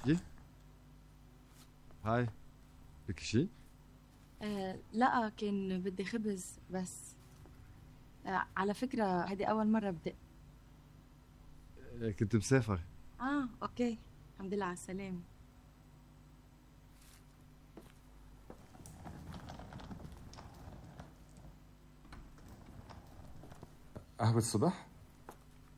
بدكي؟ هاي، بدك شي؟ لا، كان بدي خبز بس. على فكرة هذه أول مرة بدي. كنت مسافر. أوكي. الحمد لله على السلامة. قهوة الصبح؟